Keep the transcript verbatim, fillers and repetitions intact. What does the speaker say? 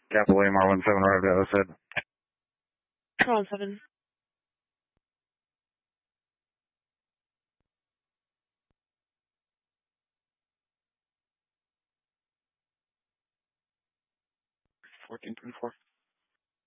Capital A, Mar one seven, arrived at O said. One seven. fourteen twenty-four.